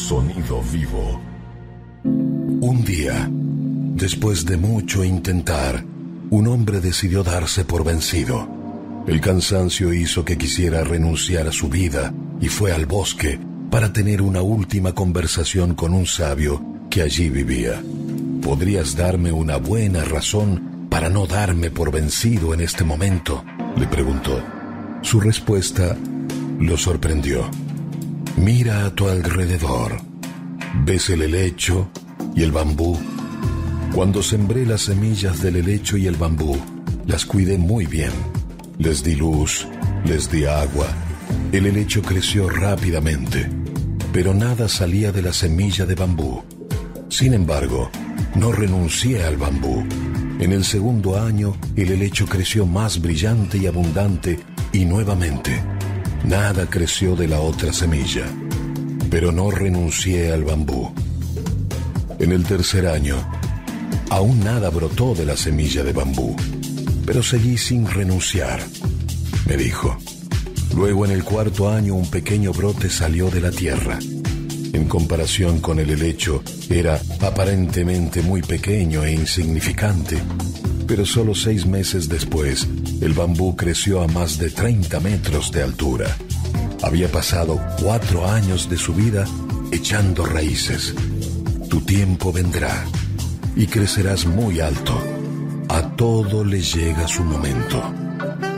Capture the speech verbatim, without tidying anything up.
Sonido vivo. Un día, después de mucho intentar, un hombre decidió darse por vencido. El cansancio hizo que quisiera renunciar a su vida y fue al bosque para tener una última conversación con un sabio que allí vivía. ¿Podrías darme una buena razón para no darme por vencido en este momento?, le preguntó. Su respuesta lo sorprendió. Mira a tu alrededor. ¿Ves el helecho y el bambú? Cuando sembré las semillas del helecho y el bambú, las cuidé muy bien. Les di luz, les di agua. El helecho creció rápidamente, pero nada salía de la semilla de bambú. Sin embargo, no renuncié al bambú. En el segundo año, el helecho creció más brillante y abundante, y nuevamente, nada creció de la otra semilla. Pero no renuncié al bambú. En el tercer año, aún nada brotó de la semilla de bambú, pero seguí sin renunciar, me dijo. Luego, en el cuarto año, un pequeño brote salió de la tierra. En comparación con el helecho, era aparentemente muy pequeño e insignificante, pero solo seis meses después, el bambú creció a más de treinta metros de altura. Había pasado cuatro años de su vida echando raíces. Tu tiempo vendrá y crecerás muy alto. A todo le llega su momento.